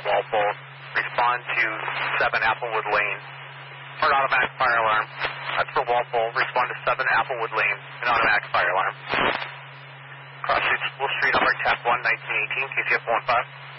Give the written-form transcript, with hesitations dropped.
Walpole. Respond to 7 Applewood Lane. For an automatic fire alarm. That's for Walpole. Respond to 7 Applewood Lane. An automatic fire alarm. Cross Street School Street, number TAP 1, 1918, KCF 15.